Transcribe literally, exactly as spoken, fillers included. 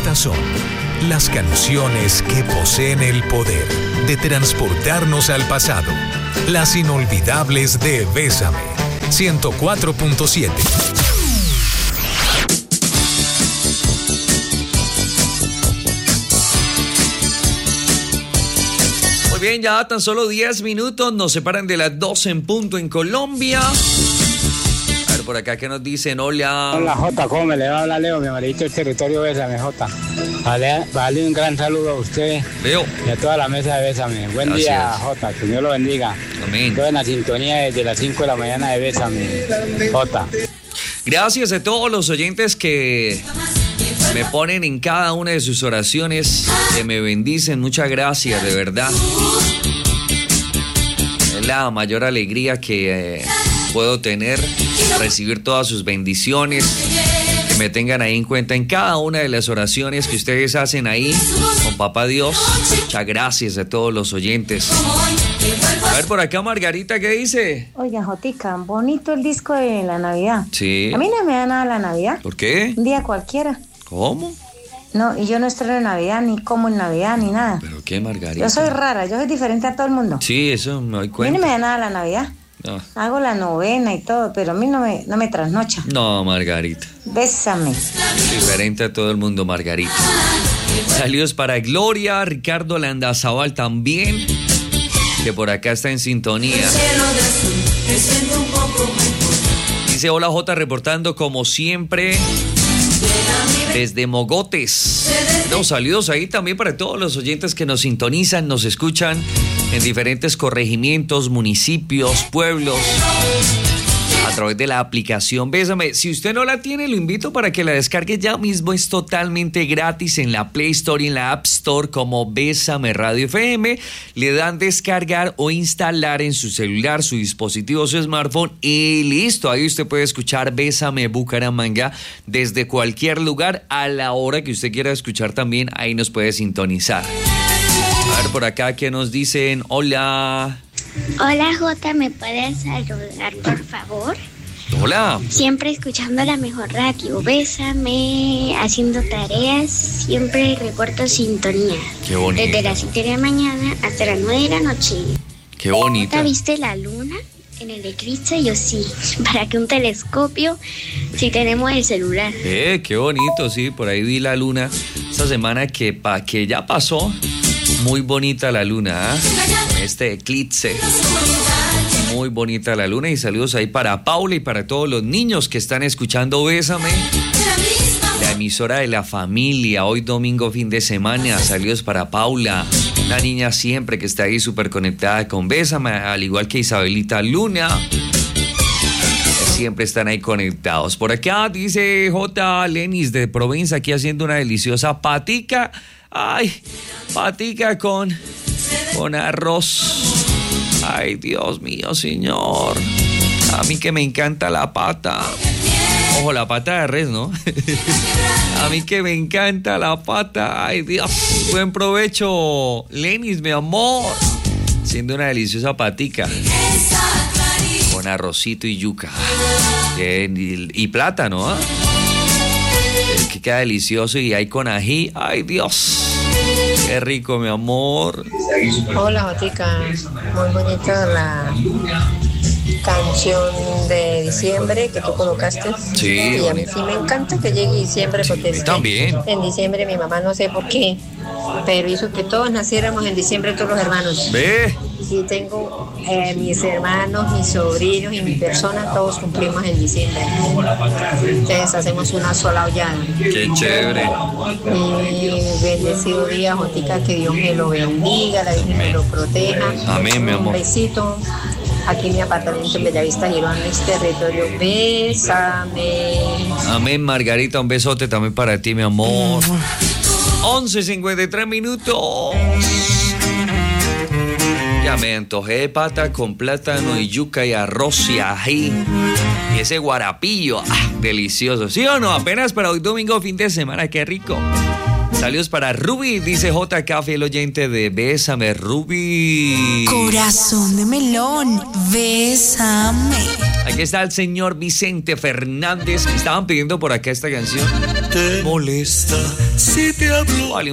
Estas son las canciones que poseen el poder de transportarnos al pasado. Las inolvidables de Bésame. ciento cuatro punto siete. Muy bien, ya tan solo diez minutos nos separan de las doce en punto en Colombia. A ver, por acá, ¿qué nos dicen? Hola. Hola, Jota, ¿cómo me le va a hablar Leo, mi amarillito del territorio Bésame, Jota? Vale, vale, un gran saludo a usted. Leo. Y a toda la mesa de Bésame. Buen Gracias. día, Jota, que Dios lo bendiga. Amén. Estoy en la sintonía desde las cinco de la mañana de Bésame, Jota. Gracias a todos los oyentes que me ponen en cada una de sus oraciones, que me bendicen. Muchas gracias, de verdad. Es la mayor alegría que eh, puedo tener, recibir todas sus bendiciones, que me tengan ahí en cuenta en cada una de las oraciones que ustedes hacen ahí con Papá Dios. Muchas gracias a todos los oyentes. A ver, por acá Margarita, ¿qué dice? Oiga, Jotica, bonito el disco de la Navidad. Sí. A mí no me da nada la Navidad. ¿Por qué? Un día cualquiera. ¿Cómo? No, y yo no estreno en Navidad, ni como en Navidad, ni nada. ¿Pero qué, Margarita? Yo soy rara, yo soy diferente a todo el mundo. Sí, eso me doy A mí cuenta. no me da nada la Navidad. No. Hago la novena y todo, pero a mí no me, no me trasnocha. No, Margarita. Bésame. Diferente a todo el mundo, Margarita. Saludos para Gloria, Ricardo Landazabal también, que por acá está en sintonía. Dice, hola Jota, reportando como siempre desde Mogotes. No, saludos ahí también para todos los oyentes que nos sintonizan, nos escuchan en diferentes corregimientos, municipios, pueblos, a través de la aplicación Bésame. Si usted no la tiene, lo invito para que la descargue ya mismo. Es totalmente gratis en la Play Store y en la App Store como Bésame Radio F M. Le dan descargar o instalar en su celular, su dispositivo, su smartphone y listo. Ahí usted puede escuchar Bésame Bucaramanga desde cualquier lugar a la hora que usted quiera escuchar también. Ahí nos puede sintonizar. A ver, por acá, ¿qué nos dicen? Hola. Hola Jota, ¿me puedes saludar por favor? Hola. Siempre escuchando la mejor radio, Bésame, haciendo tareas, siempre reporto sintonía. Qué bonito. Desde las siete de la mañana hasta las nueve de la noche. Qué bonita. ¿Jota, viste la luna en el eclipse? Yo sí. ¿Para qué un telescopio si tenemos el celular? Eh, qué bonito, sí, por ahí vi la luna esta semana que, pa, que ya pasó. Muy bonita la luna, ¿eh? Con este eclipse. Muy bonita la luna. Y saludos ahí para Paula y para todos los niños que están escuchando Bésame, la emisora de la familia. Hoy domingo, fin de semana. Saludos para Paula, una niña siempre que está ahí súper conectada con Bésame, al igual que Isabelita Luna. Siempre están ahí conectados. Por acá dice J. Lenis de Provenza, aquí haciendo una deliciosa patica. Ay, patica con, con arroz. Ay, Dios mío, señor. A mí que me encanta la pata. Ojo, la pata de res, ¿no? A mí que me encanta la pata. Ay, Dios. Buen provecho, Lenis, mi amor. Siendo una deliciosa patica. Con arrocito y yuca. Bien, y, y plátano, ¿ah? ¿eh? Que queda delicioso y ahí con ají. Ay, Dios. Qué rico, mi amor. Hola, Jotica. Muy bonita la canción de diciembre que tú colocaste. Sí. Y a mí sí me encanta que llegue diciembre porque es que también. En diciembre mi mamá no sé por qué, pero hizo que todos naciéramos en diciembre, todos los hermanos. Ve. Y tengo eh, mis hermanos, mis sobrinos y mi persona, todos cumplimos en diciembre. Entonces hacemos una sola hollada. Qué chévere. Y bendecido día, Jotica, que Dios me lo bendiga, la Virgen me lo proteja. Amén, mi amor. Un besito. Aquí en mi apartamento en Bellavista, Girón, en este territorio. Bésame. Amén, Margarita, un besote también para ti, mi amor. once cincuenta y tres minutos. Ya me antojé de pata con plátano y yuca y arroz y ají. Y ese guarapillo, ah, delicioso. ¿Sí o no? Apenas para hoy domingo, fin de semana, qué rico. Saludos para Ruby, dice J K, fiel oyente de Bésame, Ruby. Corazón de melón, bésame. Aquí está el señor Vicente Fernández, que estaban pidiendo por acá esta canción. te molesta si te hablo. Vale,